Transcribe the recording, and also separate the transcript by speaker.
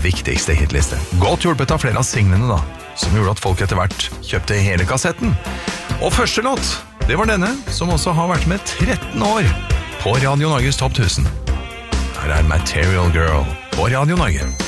Speaker 1: viktigste hitliste. Godt hjulpet av flere av singlene da, som gjorde at folk etter hvert kjøpte hele kassetten. Og første låt, det var denne, som også har vært med 13 år på Radio Norges Topp 1000. Her er Material Girl på Radio Norge.